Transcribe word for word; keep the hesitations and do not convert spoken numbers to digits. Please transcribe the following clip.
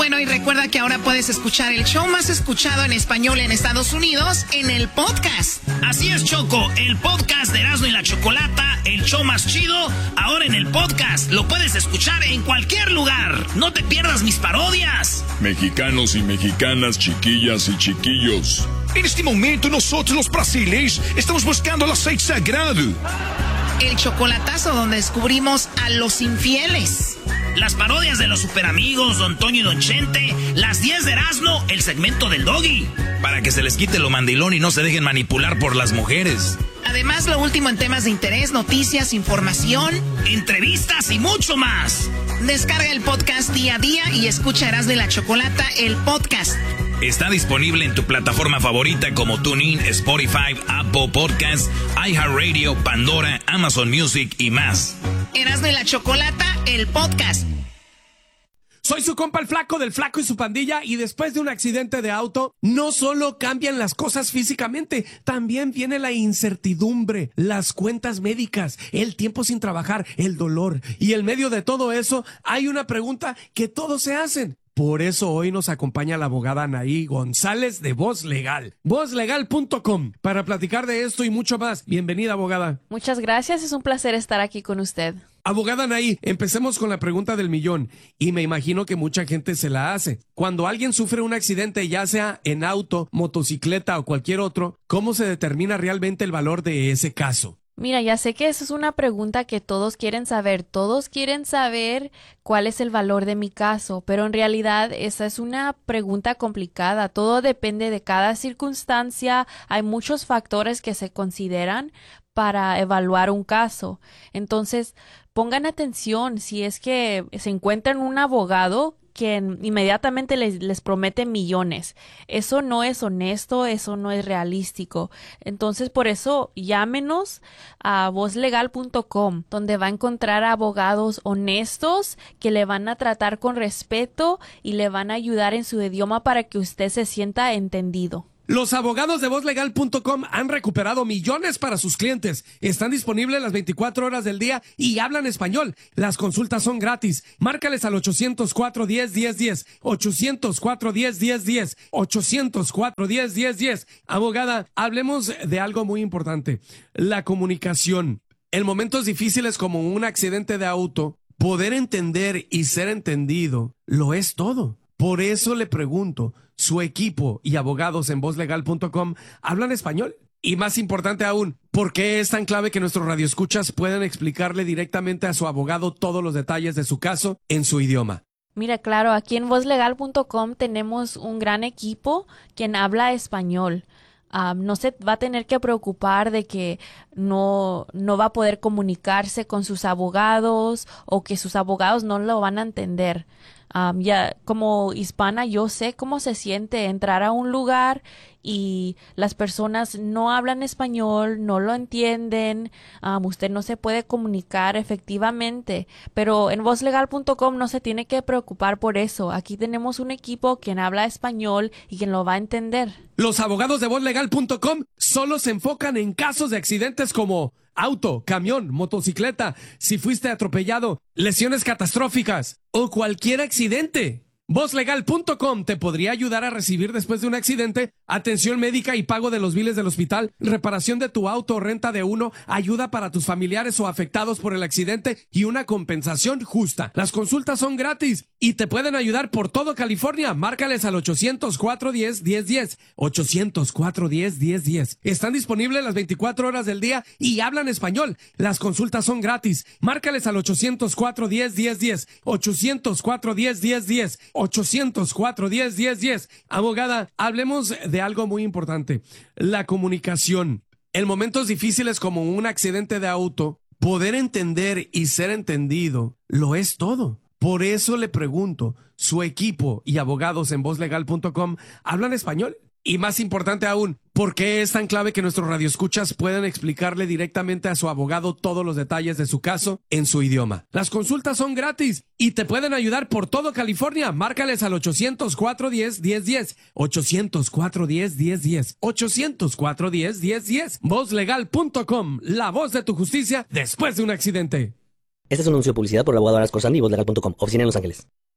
Bueno, y recuerda que ahora puedes escuchar el show más escuchado en español en Estados Unidos en el podcast. Así es, Choco, el podcast de Erasmo y la Chocolata, el show más chido, ahora en el podcast. Lo puedes escuchar en cualquier lugar. No te pierdas mis parodias. Mexicanos y mexicanas, chiquillas y chiquillos. En este momento nosotros los brasileños estamos buscando el aceite sagrado. El chocolatazo donde descubrimos a los infieles. Las parodias de los superamigos, Don Toño y Don Chente. Las diez de Erasmo, el segmento del Doggy. Para que se les quite lo mandilón y no se dejen manipular por las mujeres. Además, lo último en temas de interés, noticias, información, entrevistas y mucho más. Descarga el podcast día a día y escucha Erasmo y la Chocolata, el podcast. Está disponible en tu plataforma favorita como TuneIn, Spotify, Apple Podcasts, iHeartRadio, Pandora, Amazon Music y más. Erasmo y la Chocolata, el podcast. Soy su compa el Flaco del Flaco y su pandilla, y después de un accidente de auto, no solo cambian las cosas físicamente, también viene la incertidumbre, las cuentas médicas, el tiempo sin trabajar, el dolor. Y en medio de todo eso, hay una pregunta que todos se hacen. Por eso hoy nos acompaña la abogada Anaí González de Voz Legal, voz legal punto com, para platicar de esto y mucho más. Bienvenida, abogada. Muchas gracias, es un placer estar aquí con usted. Abogada Anaí, empecemos con la pregunta del millón, y me imagino que mucha gente se la hace. Cuando alguien sufre un accidente, ya sea en auto, motocicleta o cualquier otro, ¿cómo se determina realmente el valor de ese caso? Mira, ya sé que esa es una pregunta que todos quieren saber. Todos quieren saber cuál es el valor de mi caso, pero en realidad esa es una pregunta complicada. Todo depende de cada circunstancia. Hay muchos factores que se consideran para evaluar un caso. Entonces, pongan atención si es que se encuentran un abogado que inmediatamente les, les promete millones. Eso no es honesto, eso no es realístico. Entonces, por eso, llámenos a voz legal punto com, donde va a encontrar abogados honestos que le van a tratar con respeto y le van a ayudar en su idioma para que usted se sienta entendido. Los abogados de voz legal punto com han recuperado millones para sus clientes. Están disponibles las veinticuatro horas del día y hablan español. Las consultas son gratis. Márcales al ochocientos cuatro, diez, diez, diez. ochocientos cuatro, diez, diez, diez. ochocientos cuatro, diez, diez, diez. Abogada, hablemos de algo muy importante. La comunicación. En momentos difíciles como un accidente de auto, poder entender y ser entendido lo es todo. Por eso le pregunto, ¿su equipo y abogados en voz legal punto com hablan español? Y más importante aún, ¿por qué es tan clave que nuestros radioescuchas puedan explicarle directamente a su abogado todos los detalles de su caso en su idioma? Mira, claro, aquí en voz legal punto com tenemos un gran equipo quien habla español. Um, no se va a tener que preocupar de que no, no va a poder comunicarse con sus abogados o que sus abogados no lo van a entender. Um, ya como hispana yo sé cómo se siente entrar a un lugar y las personas no hablan español, no lo entienden, um, usted no se puede comunicar efectivamente, pero en voz legal punto com no se tiene que preocupar por eso. Aquí tenemos un equipo quien habla español y quien lo va a entender. Los abogados de voz legal punto com solo se enfocan en casos de accidentes como auto, camión, motocicleta, si fuiste atropellado, lesiones catastróficas o cualquier accidente. voz legal punto com te podría ayudar a recibir después de un accidente atención médica y pago de los biles del hospital, reparación de tu auto o renta de uno, ayuda para tus familiares o afectados por el accidente y una compensación justa. Las consultas son gratis y te pueden ayudar por todo California. Márcales al ochocientos cuatro, diez, diez, diez. ochocientos cuatro, diez, diez, diez. Están disponibles las veinticuatro horas del día y hablan español. Las consultas son gratis. Márcales al ochocientos cuatro, diez, diez, diez. ochocientos cuatro, diez, diez, diez. ochocientos cuatro, diez, diez, diez. Abogada, hablemos de algo muy importante. La comunicación. En momentos difíciles como un accidente de auto, poder entender y ser entendido lo es todo. Por eso le pregunto, ¿su equipo y abogados en voz legal punto com hablan español? Y más importante aún, ¿por qué es tan clave que nuestros radioescuchas puedan explicarle directamente a su abogado todos los detalles de su caso en su idioma? Las consultas son gratis y te pueden ayudar por todo California. Márcales al ochocientos cuatro, diez, diez, diez. ochocientos cuatro, diez, diez, diez. ochocientos cuatro, diez, diez, diez. voz legal punto com, la voz de tu justicia después de un accidente. Este es un anuncio de publicidad por el abogado Aras Corsani y voz legal punto com, oficina en Los Ángeles.